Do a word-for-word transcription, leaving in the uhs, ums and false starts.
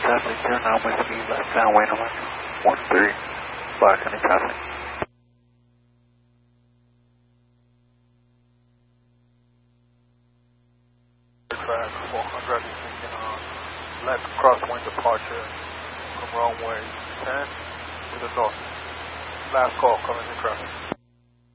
traffic, zero nine Whiskey, left downwind number one three, block any traffic. Track four hundred, taking on left crosswind departure from runway ten to the north. Last call, coming in traffic.